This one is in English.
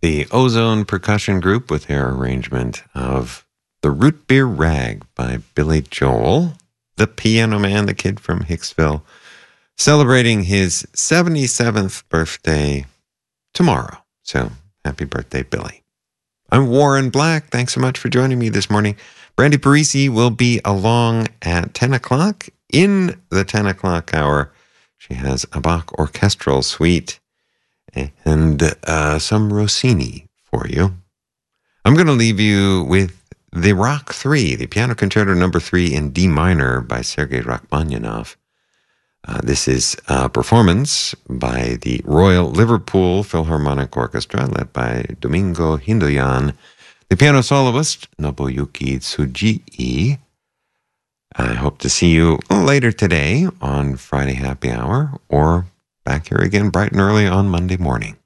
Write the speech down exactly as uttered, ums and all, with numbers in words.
the Ozone Percussion Group with their arrangement of The Root Beer Rag by Billy Joel, the piano man, the kid from Hicksville, celebrating his seventy-seventh birthday tomorrow. So happy birthday, Billy. I'm Warren Black. Thanks so much for joining me this morning. Brandy Parisi will be along at ten o'clock. In the ten o'clock hour, she has a Bach orchestral suite and uh, some Rossini for you. I'm going to leave you with the Rock three, the Piano Concerto Number three in D minor by Sergei Rachmaninoff. Uh, this is a performance by the Royal Liverpool Philharmonic Orchestra, led by Domingo Hindoyan, the piano soloist, Nobuyuki Tsujii. I hope to see you later today on Friday Happy Hour, or back here again bright and early on Monday morning.